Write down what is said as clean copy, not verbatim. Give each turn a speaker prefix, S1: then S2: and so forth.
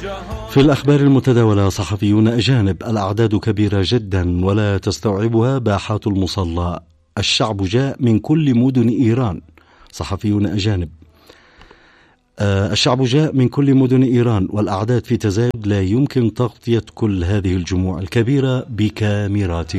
S1: في الأخبار المتداولة صحفيون أجانب، الأعداد كبيرة جدا ولا تستوعبها باحات المصلى. الشعب جاء من كل مدن إيران. صحفيون أجانب. الشعب جاء من كل مدن إيران والأعداد في تزايد، لا يمكن تغطية كل هذه الجموع الكبيرة بكاميرات.